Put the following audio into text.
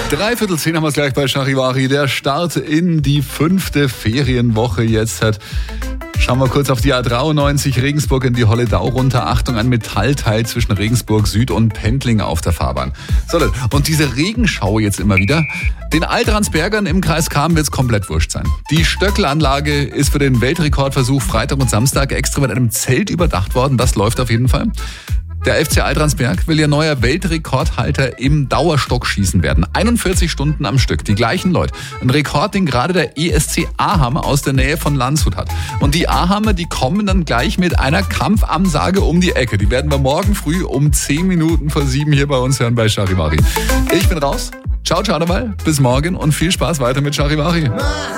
9:45 haben wir es gleich bei Charivari. Der Start in die 5. Ferienwoche jetzt hat. Schauen wir kurz auf die A93 Regensburg in die Holledau runter. Achtung, ein Metallteil zwischen Regensburg Süd und Pendling auf der Fahrbahn. So, und diese Regenschau jetzt immer wieder. Den Altransbergern im Kreis Cham wird es komplett wurscht sein. Die Stöckelanlage ist für den Weltrekordversuch Freitag und Samstag extra mit einem Zelt überdacht worden. Das läuft auf jeden Fall. Der FC Altransberg will ja neuer Weltrekordhalter im Dauerstockschießen werden. 41 Stunden am Stück, die gleichen Leute. Ein Rekord, den gerade der ESC Ahammer aus der Nähe von Landshut hat. Und die Ahammer, die kommen dann gleich mit einer Kampfansage um die Ecke. Die werden wir morgen früh um 10 Minuten vor 7 hier bei uns hören bei Charivari. Ich bin raus. Ciao, ciao dabei. Bis morgen und viel Spaß weiter mit Charivari.